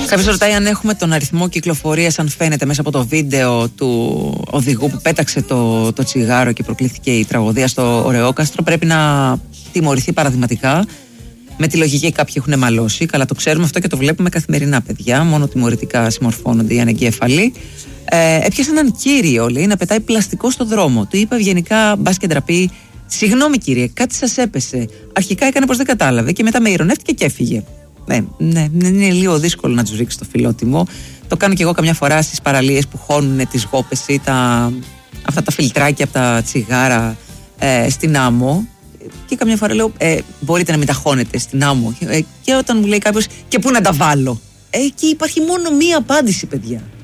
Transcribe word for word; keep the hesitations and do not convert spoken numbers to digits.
Κάποιος ρωτάει αν έχουμε τον αριθμό κυκλοφορίας, αν φαίνεται μέσα από το βίντεο του οδηγού που πέταξε το, το τσιγάρο και προκλήθηκε η τραγωδία στο Ωρεόκαστρο. Πρέπει να τιμωρηθεί παραδειγματικά. Με τη λογική κάποιοι έχουν μαλώσει. Καλά, το ξέρουμε αυτό και το βλέπουμε καθημερινά, παιδιά. Μόνο τιμωρητικά συμμορφώνονται οι ανεγκέφαλοι. Ε, έπιασε έναν κύριο, λέει, να πετάει πλαστικό στο δρόμο. Του είπε ευγενικά, μπας και ντραπεί. Συγγνώμη κύριε, κάτι σας έπεσε. Αρχικά έκανε πως δεν κατάλαβε και μετά με ηρωνεύτηκε και έφυγε. Ναι, ναι, ναι, είναι λίγο δύσκολο να τους ρίξει το φιλότιμο. Το κάνω κι εγώ καμιά φορά στις παραλίες που χώνουν τις γόπες ή τα, αυτά τα φιλτράκια από τα τσιγάρα ε, στην άμμο. Και καμιά φορά λέω, ε, μπορείτε να μην τα χώνετε στην άμμο. Ε, και όταν μου λέει κάποιος, και πού να τα βάλω. Εκεί υπάρχει μόνο μία απάντηση, παιδιά.